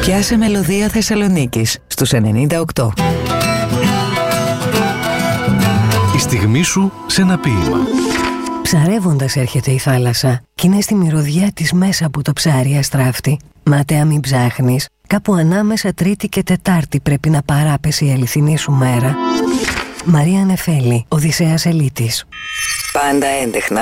Πιάσε μελωδία Θεσσαλονίκης στους 98. Η στιγμή σου σε ένα ποίημα. Ψαρεύοντας έρχεται η θάλασσα κι είναι στη μυρωδιά της μέσα από το ψάρι αστράφτη. Ματέα μην ψάχνεις, κάπου ανάμεσα Τρίτη και Τετάρτη πρέπει να παράπεσε η αληθινή σου μέρα. Μαρία Νεφέλη, Οδυσσέας Ελίτης. Πάντα έντεχνα